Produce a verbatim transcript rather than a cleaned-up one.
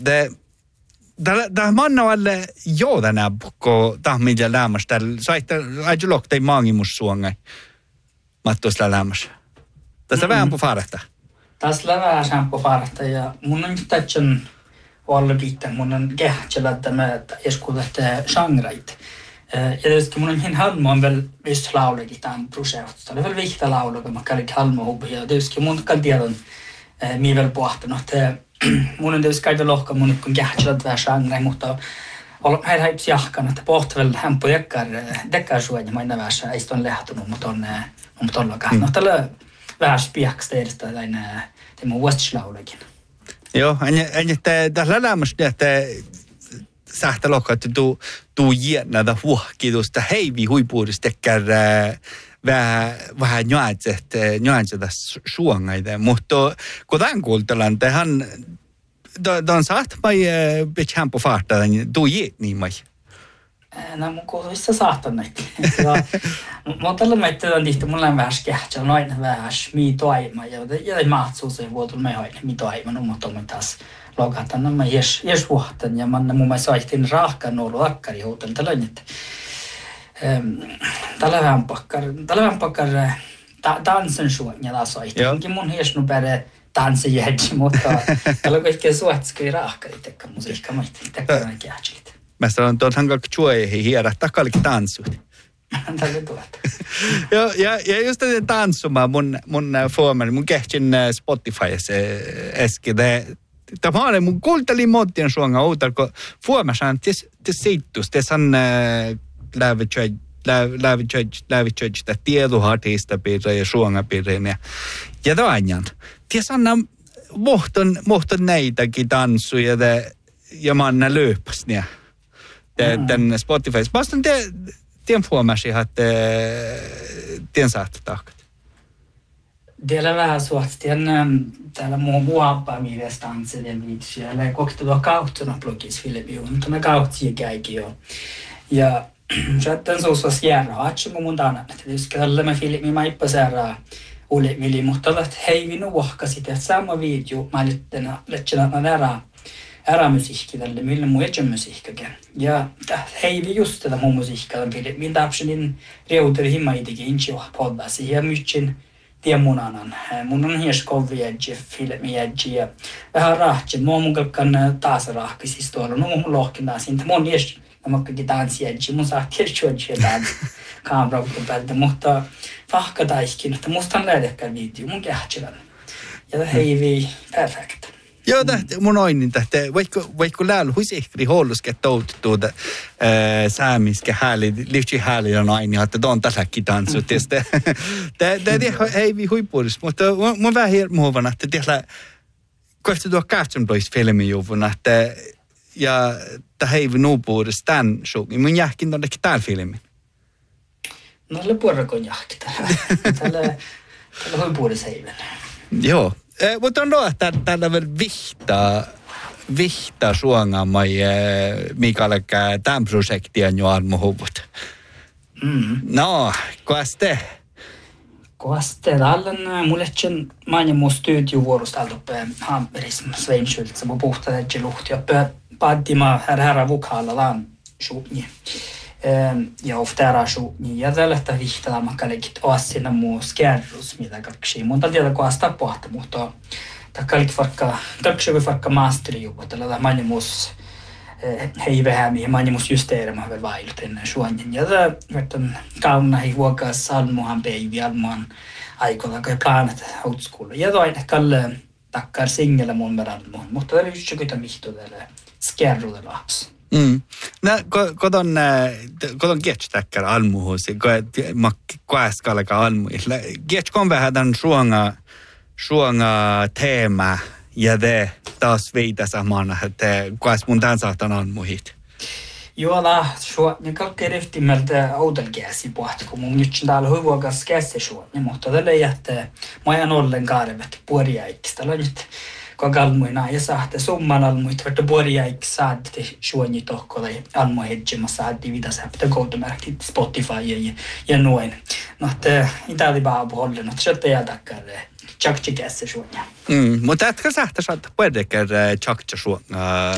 Det Tämä mannalle joodana, kun tahmilla lämmäs. Saitte ajulokta ei maangimus suongai. Mattuisella lämmäs. Tässä vähän på farta. Tässä vähän på farta ja mun on tätsän olla pitää. Mun on kehtsellä tämä eskuudet genreit. Ja tietysti mun on hin halma on vielä visst laulakin tämän projektista. Det är väl viktigt laula, kun man kallar det halma hobby. Ja tietysti mun kan tiedon mi väl pohtanut. Mun on tietysti käytä lohka mun kun kehtsellä vähän genreit, mutta heillä häipsi jahkan, että pohtavel hämpö dekkar dekkar suoja mä nävässä ei ston lähtunut mutta on on tollakaan. No tällä vähän spiaksta edestä näin tämä Westslaulakin. Joo, en että tällä lämmästä että sähtä lohka että tu tu jännä huohkidusta heivi huipuudesta dekkar vähän vähän nuanset nuanset suongaita, mutta kun tämän kuultellaan tähän Dan saat mai bekämpa farta du ge ni mai. No mun kuuluvissa saattaa näitä. Mutta tällä meitä on tihti mulla on vähän skähtsä, noin vähän mi toima ja ja maatsuus ei vuotu me hoin mi toima no mutta me taas logatan no mä jes jes vuotan ja man mun mä saitin rahkan ollut akkari hotel tällä nyt. Ehm tällä vähän pakkar, tällä vähän pakkar dansen suon ja la saitin. Mun jes nu bare tanssijädji, mutta tällä on kaikkea suotskui raakari tekka musiikka, mutta tekka on oikein ätsilit. Mä sanon, tuon hankak tjuoihin hierä, takallikin tanssut. Tällä tuot. Joo, ja, ja just tätä tanssumaan mun, mun foomani, mun kehtsin Spotifyssa äsken. Tämä on mun kuultelin mottien suonga uutar, kun foomassa te seittus, te san lävitsöj, lävitsöj, lävitsöj, sitä tieduhartista piirre ja suonga piirre. Ja toanjan. Ties anna mohton, mohton näitäkin tanssuja ja manna lööpäs niä. Tän Spotifys. Vastaan te, tien fuomasi, että tien saatte takat. Teillä vähän suhti. Tien täällä muu muapaa mielestä tansselien viitsi. Eller kokti tuo kauttuna blogis filmiun. Mutta me kauttia käikin jo. Ja sitten suusvas järra. Atsunko mun tanan. Tietysti tällä me filmi maippa sääraa. Oli mili, mutta että hei minun vahkasi tehdä sama video. Mä lytten lähtsänä ära, ära musiikki tälle, millä mun etsän musiikkakin. Ja hei just tätä mun musiikkaa. Min täpsinin reuteri himma itikin insi poddasi. Ja mytsin tien mun anan. Mun on hies kovi jädji, filmi jädji. Ja vähän rahtsin. Mä oon mun kalkan taas rahkisista tuolla. No mun lohkin taas. Mun hies, mä makkakin tanssi jädji. Mun saa tietysti jädji tanssi. Kaameraukun päältä, mutta fahkataiskin, että musta on lähdekään video, mun kähtsivän. Ja heivi perfekt. Joo, tähti, mun oinin tähti, vaikka läällä huisikri huoluskä touttuuta säämiskä hääli, liitsi hääli on aina, että tuon tässäkin tanssut. Tämä on heivi huippuudessa, mutta mun vähän hirmuuvana, että tiedä, kohti tuo kahtsantoista filmijuvuna, että ja tämä heivi nuupuudessa tämän suukin. Mun jähkin tollekin täällä filmin. No tällä puorakon jahki tällä. Tällä, tällä huipuudessa heiven. Joo. Eh, mutta on doa tällä vielä vihtaa, vihtaa suongamai mikallekä tämän projektien jo armohuvut. Mm. No, koas te? Koas te? Tällän mulletsen mainin mun studiovuorosta täältä Hamperis Sveinskyltse. Mun puhtaa tätä luhti. Ja paddima här här vokalallaan suunni. Ja oftera suunni. Ja tällä että vihtaa makalekit oasina muu skärrus mitä kaksi. Mun tällä tiedä koasta pohta, mutta takalik farkka, kaksi farkka masterijuva. Tällä mainin muus heivähämi, mainin muus justeerama vielä vailut ennen suunnin. Ja tämä verran kauna hei vuokaa salmuhan päivi almuhan aikoilla, kun planet outskuulla. Ja toinen kalle takkar singellä mun verran mun. Mutta tämä oli just jokin mihto tällä skärruudella lapsi. Mm. No, kodon kodon getstäkkär almuhus, mak kuaskalaga almu. Get kom vähän tämän suonga suonga teema ja de taas veitä samana, että kuas mun tämän saatan almuhit. Joo, la suo, niin kaikki riftimältä oudelkäsi pohti, kun mun nyt täällä hyvuokas käsi suo, niin mutta tällä jättää majan ollen karvet puoriaiksi. Tällä nyt kun almuina ja saatte summan almuit, että puoriaiksi saatte suoni tohkolla ja almu hedjima saatte vida säptä koutumärkit Spotify ja, ja noin. No, että itali vaan puolella, no, että se takkar tjakki käsi suonia. Mm, mutta etkö sähtä saattaa puolikin tjakki suonia